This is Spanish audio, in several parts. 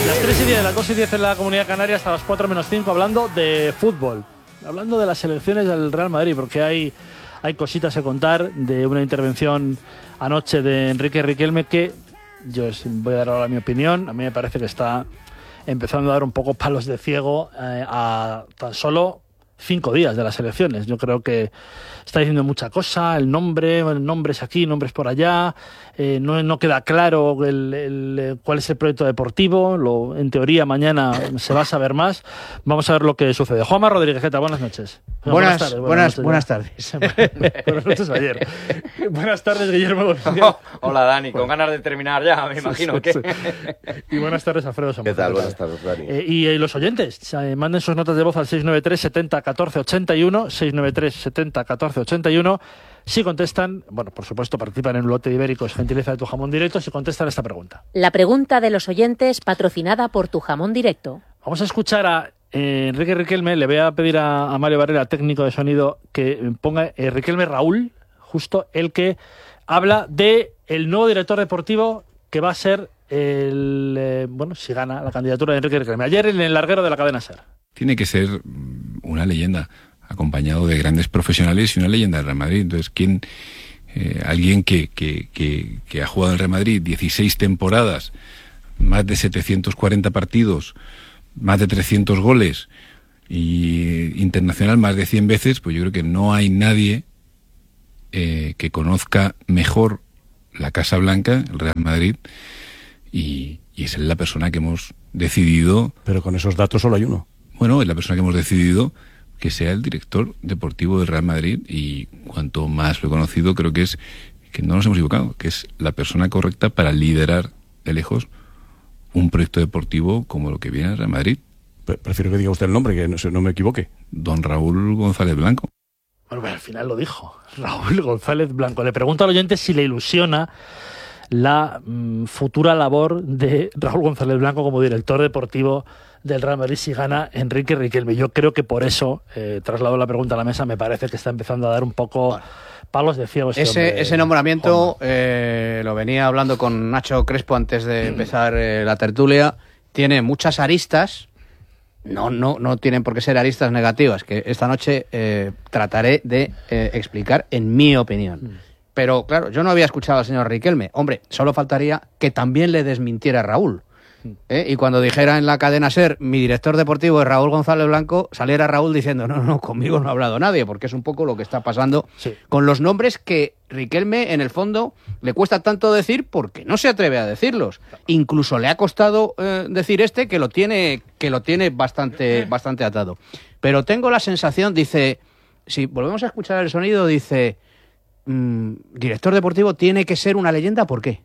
Las 3:10, las 2:10 en la Comunidad Canaria, hasta las 4 menos 5, hablando de fútbol, hablando de las selecciones del Real Madrid, porque hay cositas que contar de una intervención anoche de Enrique Riquelme que yo voy a dar ahora mi opinión. A mí me parece que está empezando a dar un poco palos de ciego a tan solo 5 días de las elecciones. Yo creo que está diciendo mucha cosa, nombres aquí, nombres por allá, no queda claro cuál es el proyecto deportivo. En teoría mañana se va a saber más. Vamos a ver lo que sucede. Juanma Rodríguez, ¿qué tal? Buenas noches. Buenas tardes. Buenas noches ayer. Buenas tardes, Guillermo. Hola, Dani, con ganas de terminar ya, me imagino. Sí. Y buenas tardes, Alfredo Somos. ¿Qué tal? Buenas tardes, Dani. Y los oyentes, manden sus notas de voz al 693 70 14 81, 693 70 14 81. Si contestan, bueno, por supuesto, participan en un lote de ibéricos, gentileza de Tu Jamón Directo, si contestan esta pregunta. La pregunta de los oyentes, patrocinada por Tu Jamón Directo. Vamos a escuchar a Enrique Riquelme. Le voy a pedir a Mario Barrera, técnico de sonido, que ponga Riquelme Raúl, justo el que habla de el nuevo director deportivo que va a ser si gana la candidatura de Enrique Riquelme. Ayer en el larguero de la cadena SER. Tiene que ser una leyenda, acompañado de grandes profesionales y una leyenda del Real Madrid. Entonces, alguien que ha jugado en el Real Madrid 16 temporadas, más de 740 partidos, más de 300 goles y internacional más de 100 veces, pues yo creo que no hay nadie que conozca mejor la Casa Blanca, el Real Madrid, y es la persona que hemos decidido... Pero con esos datos solo hay uno. Bueno, es la persona que hemos decidido que sea el director deportivo del Real Madrid, y cuanto más lo he conocido, creo que no nos hemos equivocado, que es la persona correcta para liderar de lejos un proyecto deportivo como lo que viene al Real Madrid. Prefiero que diga usted el nombre, que no me equivoque. Don Raúl González Blanco. Bueno, al final lo dijo, Raúl González Blanco. Le pregunto al oyente si le ilusiona la futura labor de Raúl González Blanco como director deportivo del Real Madrid si gana Enrique Riquelme. Yo creo que por eso, traslado la pregunta a la mesa, me parece que está empezando a dar un poco palos de ciego. Ese nombramiento lo venía hablando con Nacho Crespo antes de empezar la tertulia. Tiene muchas aristas. No tienen por qué ser aristas negativas, que esta noche trataré de explicar en mi opinión. Pero claro, yo no había escuchado al señor Riquelme. Hombre, solo faltaría que también le desmintiera a Raúl. Y cuando dijera en la cadena SER, mi director deportivo es Raúl González Blanco, saliera Raúl diciendo, no, conmigo no ha hablado nadie, porque es un poco lo que está pasando con los nombres que Riquelme, en el fondo, le cuesta tanto decir porque no se atreve a decirlos. Incluso le ha costado decir que lo tiene bastante atado. Pero tengo la sensación, dice, si volvemos a escuchar el sonido, dice, director deportivo tiene que ser una leyenda, ¿por qué?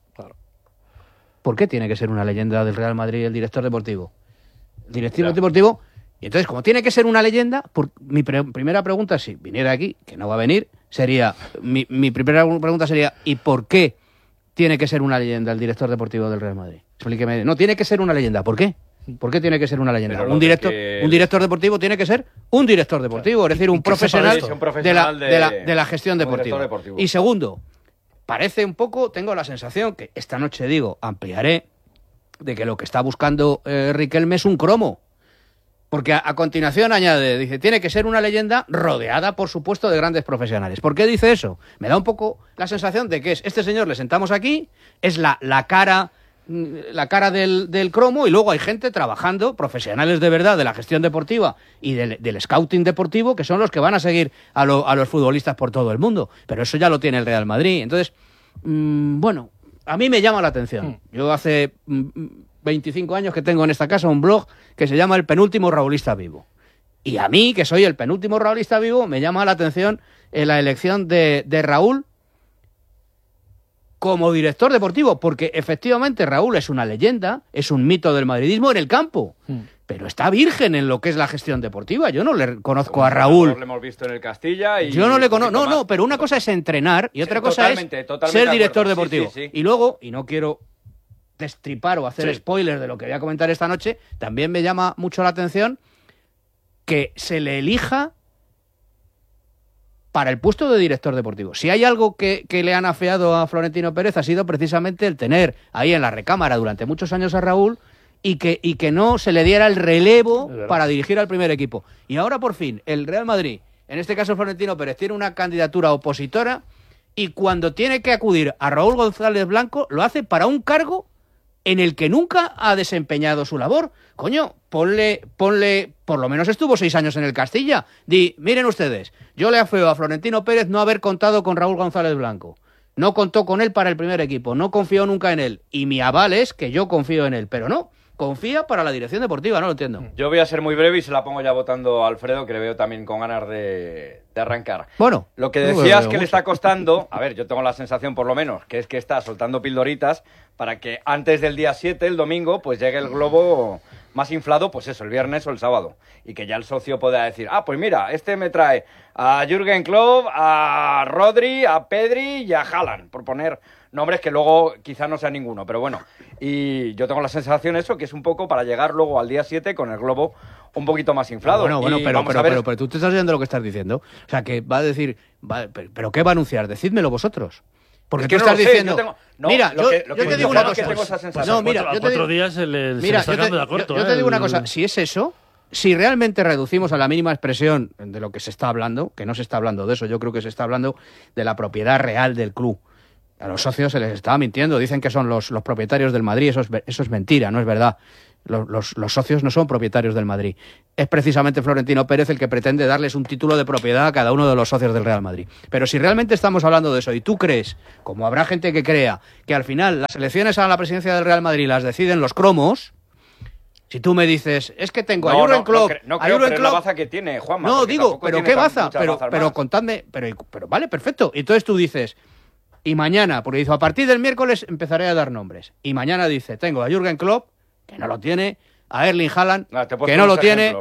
¿Por qué tiene que ser una leyenda del Real Madrid el director deportivo? El director deportivo, y entonces, como tiene que ser una leyenda, mi primera pregunta, si viniera aquí, que no va a venir, sería, mi primera pregunta sería, ¿y por qué tiene que ser una leyenda el director deportivo del Real Madrid? Explíqueme. No, tiene que ser una leyenda. ¿Por qué? ¿Por qué tiene que ser una leyenda? Un director deportivo tiene que ser un director deportivo, es decir, un profesional de la gestión deportiva. Y segundo, parece un poco, tengo la sensación, que esta noche ampliaré, de que lo que está buscando Riquelme es un cromo. Porque a continuación añade, dice, tiene que ser una leyenda rodeada, por supuesto, de grandes profesionales. ¿Por qué dice eso? Me da un poco la sensación de que este señor le sentamos aquí, es la cara del cromo, y luego hay gente trabajando, profesionales de verdad de la gestión deportiva y del scouting deportivo, que son los que van a seguir a los futbolistas por todo el mundo. Pero eso ya lo tiene el Real Madrid. Entonces, a mí me llama la atención. Yo hace 25 años que tengo en esta casa un blog que se llama El Penúltimo Raulista Vivo. Y a mí, que soy el penúltimo raulista vivo, me llama la atención la elección de Raúl como director deportivo, porque efectivamente Raúl es una leyenda, es un mito del madridismo en el campo, pero está virgen en lo que es la gestión deportiva. Yo no le conozco a Raúl. Lo hemos visto en el Castilla. Yo no le conozco. No, pero una cosa es entrenar y otra cosa es ser director deportivo. Sí. Y luego, y no quiero destripar o hacer spoilers de lo que voy a comentar esta noche, también me llama mucho la atención que se le elija para el puesto de director deportivo. Si hay algo que le han afeado a Florentino Pérez, ha sido precisamente el tener ahí en la recámara durante muchos años a Raúl y que no se le diera el relevo para dirigir al primer equipo. Y ahora, por fin, el Real Madrid, en este caso Florentino Pérez, tiene una candidatura opositora y cuando tiene que acudir a Raúl González Blanco, lo hace para un cargo en el que nunca ha desempeñado su labor. Coño, ponle, por lo menos estuvo 6 años en el Castilla. Miren ustedes, yo le afeo a Florentino Pérez no haber contado con Raúl González Blanco. No contó con él para el primer equipo, no confió nunca en él. Y mi aval es que yo confío en él, pero no, confía para la dirección deportiva, no lo entiendo. Yo voy a ser muy breve y se la pongo ya votando a Alfredo, que le veo también con ganas de arrancar. Bueno, lo que decías que le está costando, a ver, yo tengo la sensación por lo menos, que es que está soltando pildoritas para que antes del día 7, el domingo, pues llegue el globo más inflado, pues eso, el viernes o el sábado. Y que ya el socio pueda decir, pues mira, este me trae a Jürgen Klopp, a Rodri, a Pedri y a Haaland, por poner nombres que luego quizá no sea ninguno, pero bueno. Y yo tengo la sensación eso, que es un poco para llegar luego al día 7 con el globo un poquito más inflado. Bueno, pero tú te estás oyendo lo que estás diciendo. O sea, que va a decir, ¿pero qué va a anunciar? Decídmelo vosotros. Porque tú estás diciendo... Mira, yo te digo una cosa. No, mira, yo te digo... días yo te digo una cosa. Si es eso, si realmente reducimos a la mínima expresión de lo que se está hablando, que no se está hablando de eso, yo creo que se está hablando de la propiedad real del club. A los socios se les estaba mintiendo. Dicen que son los propietarios del Madrid. Eso es mentira, no es verdad. Los socios no son propietarios del Madrid. Es precisamente Florentino Pérez el que pretende darles un título de propiedad a cada uno de los socios del Real Madrid. Pero si realmente estamos hablando de eso y tú crees, como habrá gente que crea, que al final las elecciones a la presidencia del Real Madrid las deciden los cromos, si tú me dices, es que tengo a Jürgen Klopp... No creo, pero es la baza que tiene, Juanma. No, digo, pero ¿qué baza? Pero contadme... Pero vale, perfecto. Entonces tú dices... Y mañana, porque dice, a partir del miércoles empezaré a dar nombres. Y mañana dice, tengo a Jürgen Klopp, que no lo tiene, a Erling Haaland, que no lo tiene,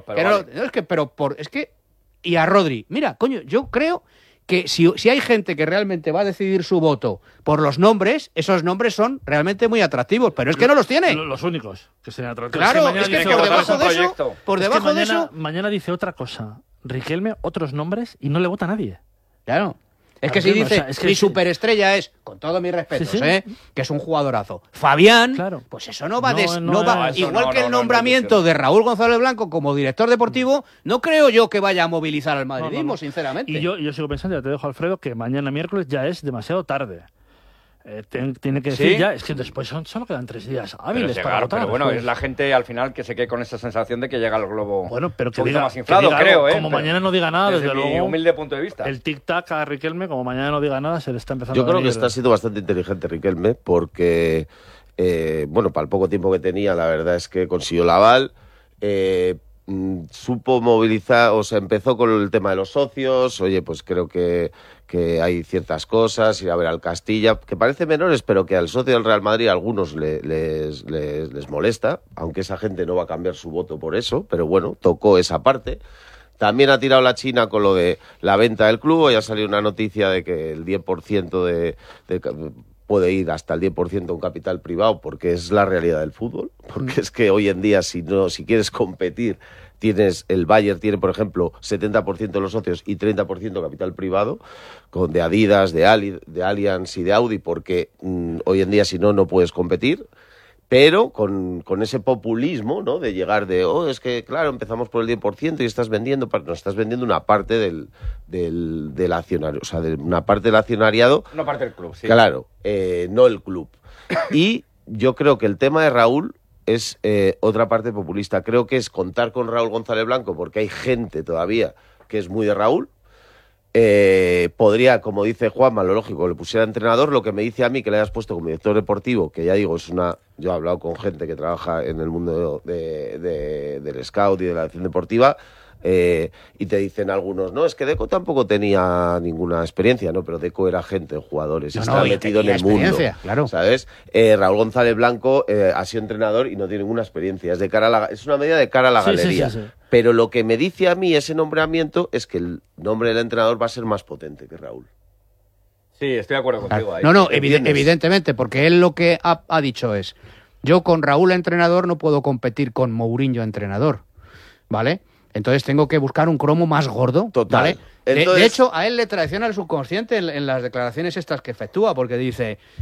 y a Rodri. Mira, coño, yo creo que si hay gente que realmente va a decidir su voto por los nombres, esos nombres son realmente muy atractivos, pero es que no los tiene. Los únicos que serían atractivos. Claro, es que por debajo de eso... Mañana dice otra cosa. Riquelme, otros nombres, y no le vota a nadie. Claro. Es que si dice, mi superestrella es, con todos mis respetos, que es un jugadorazo, Fabián, pues eso no va... igual que el nombramiento de Raúl González Blanco como director deportivo, no creo yo que vaya a movilizar al madridismo, sinceramente. Y yo sigo pensando, ya te dejo, Alfredo, que mañana miércoles ya es demasiado tarde. Tiene que decir ya, es que después solo quedan 3 días hábiles para votar. Pero bueno, es la gente al final que se quede con esa sensación de que llega el globo pero que diga, más inflado, creo. Como mañana no diga nada, desde luego. Mi humilde punto de vista. El tic-tac a Riquelme, como mañana no diga nada, se le está empezando a venir. Yo creo que está siendo bastante inteligente Riquelme, porque, para el poco tiempo que tenía, la verdad es que consiguió el aval. Supo movilizar, empezó con el tema de los socios. Oye, pues creo que hay ciertas cosas, ir a ver al Castilla, que parecen menores, pero que al socio del Real Madrid a algunos les molesta, aunque esa gente no va a cambiar su voto por eso, pero bueno, tocó esa parte. También ha tirado la China con lo de la venta del club. Hoy ha salido una noticia de que el 10% puede ir hasta el 10% un capital privado, porque es la realidad del fútbol, porque es que hoy en día si quieres competir, el Bayern tiene, por ejemplo, 70% de los socios y 30% capital privado, de Adidas, de Allianz y de Audi, porque hoy en día si no puedes competir. Pero con ese populismo, ¿no? De llegar es que, claro, empezamos por el 10% y nos estás vendiendo una parte del accionario, o sea, de una parte del accionariado. Una parte del club, sí. Claro, no el club. Y yo creo que el tema de Raúl es otra parte populista. Creo que es contar con Raúl González Blanco, porque hay gente todavía que es muy de Raúl. Podría, como dice Juanma, lo lógico, le pusiera entrenador. Lo que me dice a mí que le hayas puesto como director deportivo, que ya digo, yo he hablado con gente que trabaja en el mundo del scout y de la acción deportiva, y te dicen algunos, no, es que Deco tampoco tenía ninguna experiencia, ¿no? Pero Deco era agente, jugadores, está metido en el mundo, claro. ¿Sabes? Raúl González Blanco ha sido entrenador y no tiene ninguna experiencia, es una medida de cara a la galería. Sí. Pero lo que me dice a mí ese nombramiento es que el nombre del entrenador va a ser más potente que Raúl. Sí, estoy de acuerdo contigo ahí. No, evidentemente, porque él lo que ha dicho es, yo con Raúl entrenador no puedo competir con Mourinho entrenador, ¿vale? Entonces tengo que buscar un cromo más gordo. Total. ¿Vale? Entonces... De hecho, a él le traiciona el subconsciente en las declaraciones estas que efectúa, porque dice,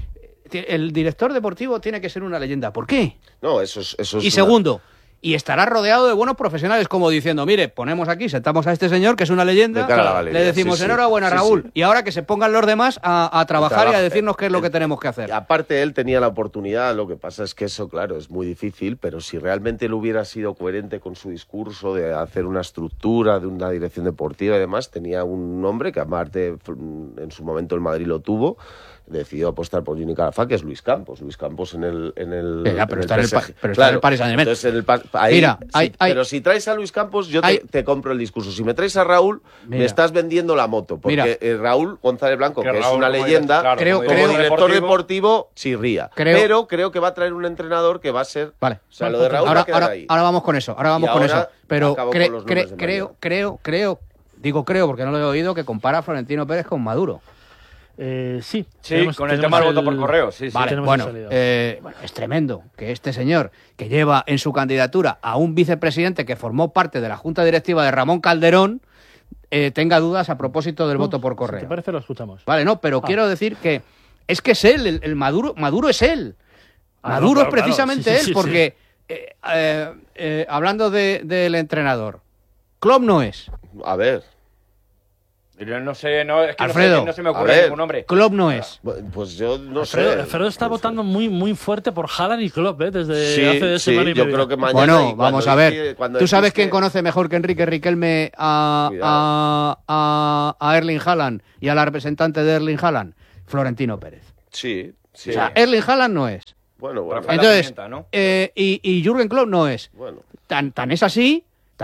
el director deportivo tiene que ser una leyenda. ¿Por qué? No, eso es Y segundo, y estará rodeado de buenos profesionales, como diciendo, mire, ponemos aquí, sentamos a este señor, que es una leyenda, De cara a la galería, le decimos sí, sí. enhorabuena, Sí, Raúl, sí. y ahora que se pongan los demás a trabajar y a decirnos qué es lo que tenemos que hacer. Aparte, él tenía la oportunidad, lo que pasa es que eso, claro, es muy difícil, pero si realmente él hubiera sido coherente con su discurso de hacer una estructura, de una dirección deportiva y demás, tenía un nombre que aparte en su momento el Madrid lo tuvo, decidió apostar por Juni Carafa, que es Luis Campos. Luis Campos en el Ya, pero está en el PSG. pero está en el Paris Saint-Germain. Entonces, ahí, Mira, pero si traes a Luis Campos, yo te compro el discurso. Si me traes a Raúl, me Mira. estás vendiendo la moto. Porque Raúl González Blanco, que es Raúl, una como leyenda, claro, creo- como como creo- director deportivo, chirría. Creo- Pero creo que va a traer un entrenador que va a ser... Vale. O sea, lo de Raúl va a quedar ahí. Ahora vamos con eso, Y ahora Pero acabo con los nombres de creo porque no lo he oído, que compara a Florentino Pérez con Maduro. Sí. Sí, con el tema del voto por correo, sí, sí. Vale, tenemos bueno, esa salida. es tremendo que este señor, que lleva en su candidatura a un vicepresidente que formó parte de la junta directiva de Ramón Calderón, tenga dudas a propósito del voto por Si correo. te parece, lo escuchamos. Vale, no, pero quiero decir que es él, el Maduro es él. Ah, Maduro no, claro, es precisamente claro. Sí, él, sí, porque hablando del entrenador, Klopp no es. A ver, Yo no sé, es que Alfredo, no se me a ocurre ver. ningún nombre. Klopp no es. pues yo no Alfredo, sé. Alfredo está No sé. votando muy, muy fuerte por Haaland y Klopp, desde Sí, hace sí, semana y yo media. creo que mañana... y Bueno, cuando vamos a ver. cuando ¿Tú sabes dijiste- quién conoce mejor que Enrique Riquelme a Erling Haaland y a la representante de Erling Haaland? Florentino Pérez. Sí, sí. O sea, Erling Haaland no es. Bueno, Rafael Entonces, Pimienta, ¿no? y Jürgen Klopp no es. bueno. Tan es así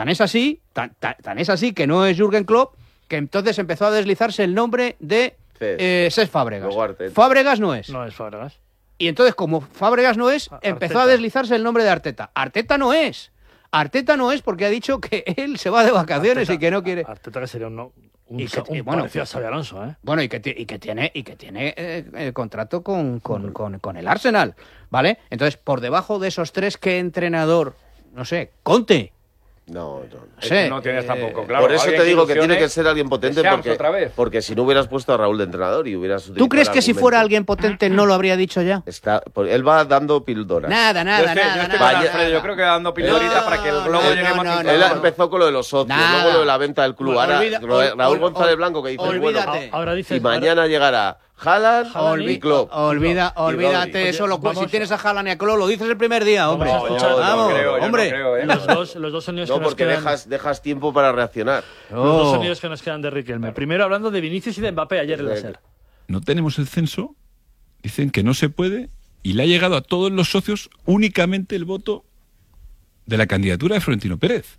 que no es Jürgen Klopp, que entonces empezó a deslizarse el nombre de Cesc Fábregas. Luego Arteta. Fábregas no es. No es Fábregas. Y entonces, como Fábregas no es, Arteta. empezó a deslizarse el nombre de Arteta. Arteta no es. Arteta no es porque ha dicho que él se va de vacaciones y que no quiere. Arteta, que sería un Y que- y un bueno, parecido a Xabi Alonso, ¿eh? Bueno, y que tiene el contrato con el Arsenal, ¿vale? Entonces, por debajo de esos tres, ¿qué entrenador? No sé, Conte. No. No sé. No tienes tampoco, claro. Por eso alguien te digo que ilusione, tiene que ser alguien potente Deschamps otra vez. porque si no hubieras puesto a Raúl de entrenador y hubieras ¿Tú utilizado crees el que si argumento. fuera alguien potente no lo habría dicho ya? Él va dando píldoras. Nada. Yo estoy con Alfredo, yo creo que dando pildoritas para que el globo no, llegue más no, Él informado. empezó con lo de los socios, Nada. luego lo de la venta del club. Bueno, Ahora Raúl González Blanco que dice, olvídate. Ahora dice, y mañana llegará Haaland y Klopp. Olvídate Rodri. eso. Vamos- Si tienes a Haaland y a Klopp, lo dices el primer día, hombre. Vamos a escuchar- yo Vamos, no creo, yo hombre. no creo, ¿eh? los dos sonidos que No, nos porque quedan... dejas tiempo para reaccionar. Los dos Oh. sonidos que nos quedan de Riquelme. Primero hablando de Vinicius y de Mbappé ayer en la SER. No tenemos el censo, dicen que no se puede, y le ha llegado a todos los socios únicamente el voto de la candidatura de Florentino Pérez.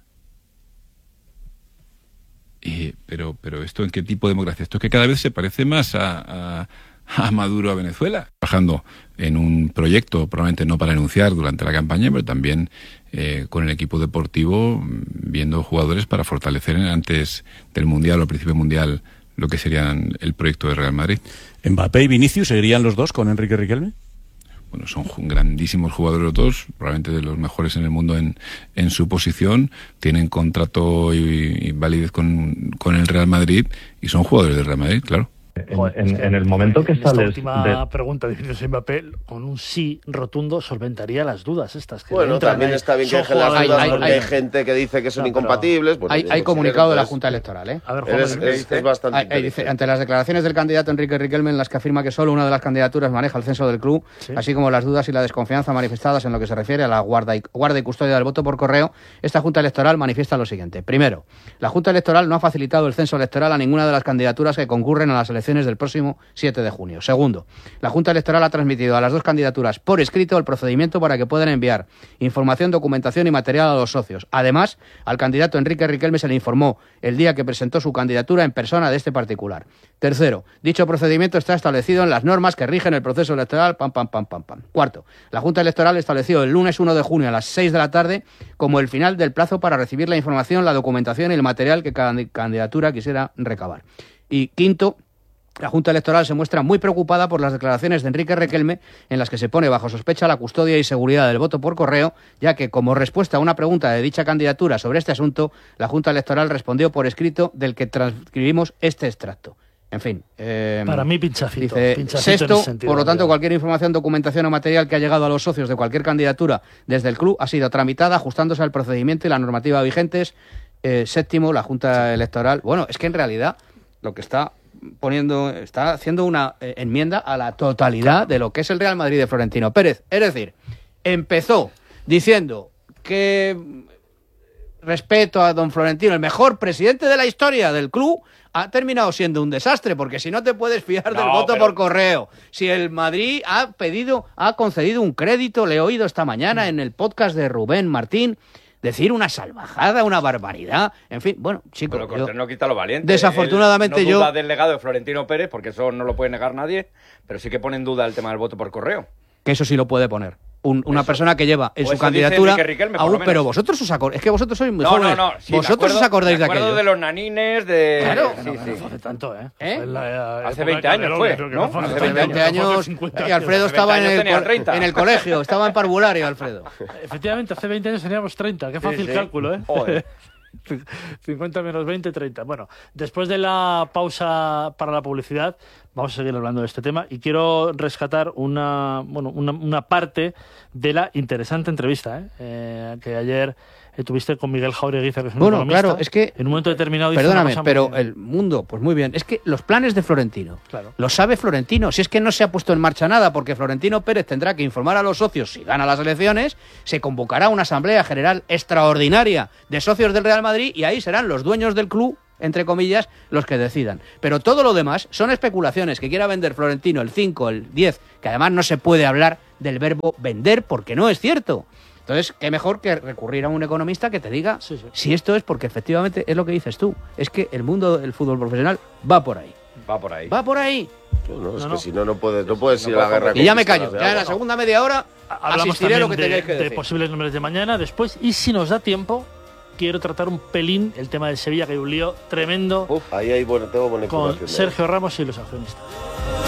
Pero ¿esto en qué tipo de democracia? Esto es que cada vez se parece más a Maduro, a Venezuela. Trabajando en un proyecto, probablemente no para anunciar durante la campaña, pero también con el equipo deportivo, viendo jugadores para fortalecer antes del Mundial o al principio del Mundial lo que serían el proyecto de Real Madrid. ¿Mbappé y Vinicius seguirían los dos con Enrique Riquelme? Bueno, son grandísimos jugadores los dos, probablemente de los mejores en el mundo en su posición, tienen contrato y validez con el Real Madrid y son jugadores del Real Madrid, claro. En el momento que Esta sales última pregunta de Vinicius y Mbappé, con un sí rotundo, solventaría las dudas estas. Que Bueno, entran también ahí. está bien que Son dejen las jugadores- dudas porque hay- hay gente que dice que son No, pero- incompatibles. Pues, Hay oye, comunicado de la entonces, Junta Electoral, ¿eh? A ver, Juan, Es bastante Dice, inteligente. ante las declaraciones del candidato Enrique Riquelme en las que afirma que solo una de las candidaturas maneja el censo del club, Sí. así como las dudas y la desconfianza manifestadas en lo que se refiere a la guarda y custodia del voto por correo, esta Junta Electoral manifiesta lo siguiente. Primero, la Junta Electoral no ha facilitado el censo electoral a ninguna de las candidaturas que concurren a las elecciones del próximo 7 de junio. Segundo, la Junta Electoral ha transmitido a las dos candidaturas por escrito el procedimiento para que puedan enviar información, documentación y material a los socios. Además, al candidato Enrique Riquelme se le informó el día que presentó su candidatura en persona de este particular. Tercero, dicho procedimiento está establecido en las normas que rigen el proceso electoral. Cuarto, la Junta Electoral estableció el lunes 1 de junio a las 6 de la tarde como el final del plazo para recibir la información, la documentación y el material que cada candidatura quisiera recabar. Y quinto, la Junta Electoral se muestra muy preocupada por las declaraciones de Enrique Riquelme en las que se pone bajo sospecha la custodia y seguridad del voto por correo, ya que, como respuesta a una pregunta de dicha candidatura sobre este asunto, la Junta Electoral respondió por escrito del que transcribimos este extracto. En fin. Para mí, pinchacito. Dice, Pinchacito en sexto, ese sentido, por lo tanto, ya. cualquier información, documentación o material que ha llegado a los socios de cualquier candidatura desde el club ha sido tramitada ajustándose al procedimiento y la normativa vigentes. Séptimo, la Junta Electoral. Bueno, es que en realidad lo que está haciendo una enmienda a la totalidad de lo que es el Real Madrid de Florentino Pérez. Es decir, empezó diciendo que respeto a don Florentino, el mejor presidente de la historia del club, ha terminado siendo un desastre, porque si no te puedes fiar del voto por correo. Si el Madrid ha concedido un crédito, le he oído esta mañana en el podcast de Rubén Martín decir una salvajada, una barbaridad. En fin, bueno, chicos. Pero Cortés no quita lo valiente. Desafortunadamente Él no duda del legado de Florentino Pérez, porque eso no lo puede negar nadie, pero sí que pone en duda el tema del voto por correo. Que eso sí lo puede poner. Una persona que lleva en O su eso candidatura dice Enrique Riquelme, por lo menos. pero vosotros os acordáis, es que vosotros sois muy jóvenes. Sí, vosotros os acordáis de me acuerdo aquello. de los nanines de... Claro. Sí, sí. No hace tanto, ¿eh? Hace 20 años fue, ¿no? Hace 20 años y Alfredo estaba en el colegio, estaba en parvulario, Alfredo. Efectivamente, hace 20 años teníamos 30. Qué fácil sí. cálculo, ¿eh? Joder. 50 menos 20, 30. Bueno, después de la pausa para la publicidad, vamos a seguir hablando de este tema y quiero rescatar una parte de la interesante entrevista que ayer tuviste con Miguel Jaureguiza, que es un economista. Claro, es que... En un momento determinado dice Perdóname, una cosa pero muy... el mundo, pues muy bien. Es que los planes de Florentino, Claro. lo sabe Florentino. Si es que no se ha puesto en marcha nada, porque Florentino Pérez tendrá que informar a los socios si gana las elecciones, se convocará una asamblea general extraordinaria de socios del Real Madrid y ahí serán los dueños del club, entre comillas, los que decidan. Pero todo lo demás son especulaciones que quiera vender Florentino el 5, el 10, que además no se puede hablar del verbo vender porque no es cierto. Entonces, qué mejor que recurrir a un economista que te diga si esto es porque efectivamente es lo que dices tú. Es que el mundo del fútbol profesional va por ahí. Va por ahí. Va por ahí. No, es que si no puedes ir a la guerra. Y ya me con callo. pistolas de Ya en la agua. segunda media hora Hablamos asistiré a lo que también tengáis que de decir. posibles nombres de mañana después. Y si nos da tiempo, quiero tratar un pelín el tema de Sevilla, que hay un lío tremendo Ahí tengo buena con información. Sergio Ramos y los accionistas.